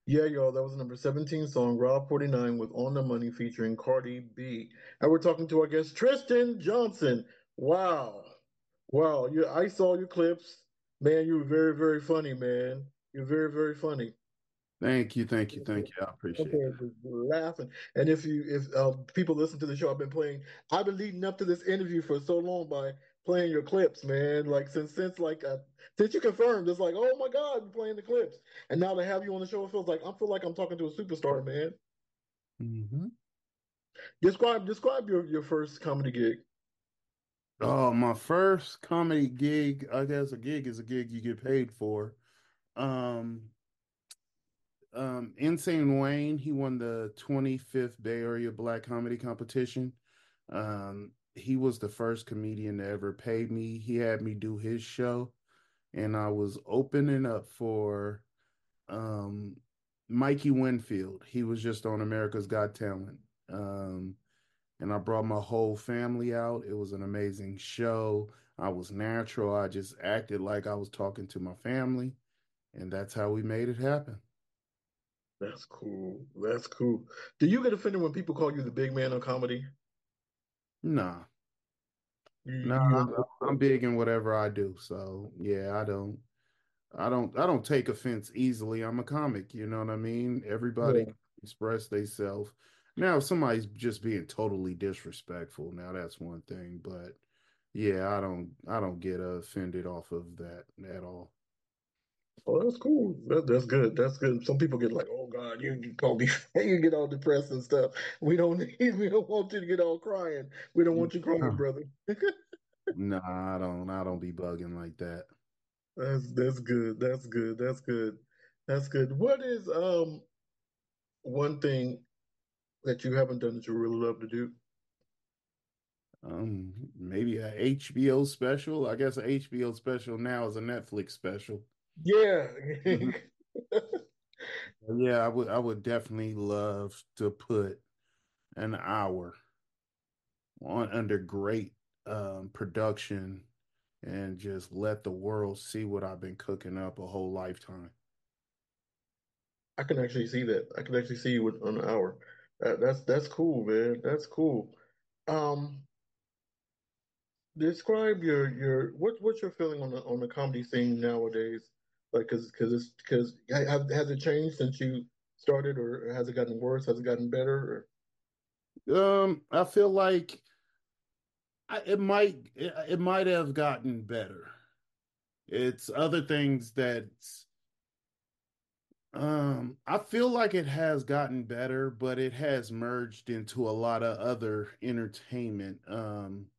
Yeah, y'all, that was the number 17 song, Rob 49 with On the Money featuring Cardi B. And we're talking to our guest, Tristan Johnson. Wow. Wow. I saw your clips. Man, you were very, very funny, man. You're very, very funny. Thank you, thank you, thank you. I appreciate Okay, that. just laughing. And if people listen to the show, I've been leading up to this interview for so long by playing your clips, man. Like since you confirmed, it's like, oh my God, you're playing the clips. And now to have you on the show, I feel like I'm talking to a superstar, man. Hmm. Describe your first comedy gig. Oh, my first comedy gig, I guess a gig is a gig you get paid for. Um, Insane Wayne, he won the 25th Bay Area Black Comedy Competition. He was the first comedian to ever pay me. He had me do his show, and I was opening up for um Mikey Winfield. He was just on America's Got Talent. And I brought my whole family out. It was an amazing show. I was natural. I just acted like I was talking to my family, and that's how we made it happen. That's cool. That's cool. Do you get offended when people call you the big man of comedy? Nah, nah, You I'm big in whatever I do. So yeah, I don't take offense easily. I'm a comic, you know what I mean? Everybody yeah. can express themselves. Now, if somebody's just being totally disrespectful, now that's one thing, but yeah, I don't get offended off of that at all. Oh, that's cool. That's good. That's good. Some people get like, oh God, you call me, you get all depressed and stuff. We don't want you to get all crying. We don't want you crying, Huh. brother. Nah, I don't be bugging like that. That's good. That's good. That's good. That's good. What is one thing that you haven't done that you really love to do? Maybe a HBO special. I guess a HBO special now is a Netflix special. Yeah. Mhm. Yeah, I would definitely love to put an hour on under great production and just let the world see what I've been cooking up a whole lifetime. I can actually see that. I can actually see you with on an hour. That's cool, man. That's cool. Um, Describe what's your feeling on the comedy scene nowadays? Like, because has it changed since you started, or has it gotten worse? Has it gotten better? Or, I feel like it might have gotten better. It's other things that I feel like it has gotten better, but it has merged into a lot of other entertainment.